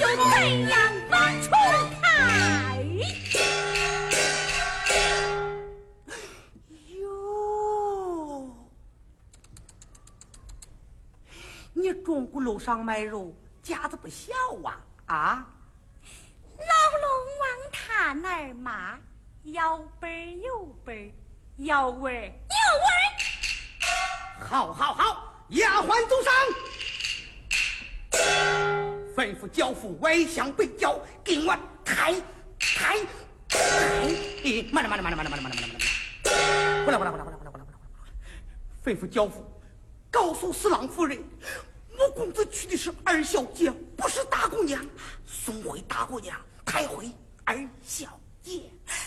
怎样放出开？ 哟，你中国路上卖肉，架子不小啊！ 老龙往他那儿骂，有本有本，有味有味。 好，丫鬟走上，吩咐教父外向北郊，给我抬！慢了！回来！吩咐教父，告诉四郎夫人，穆公子娶的是二小姐，不是大姑娘，送回大姑娘，抬回二小姐。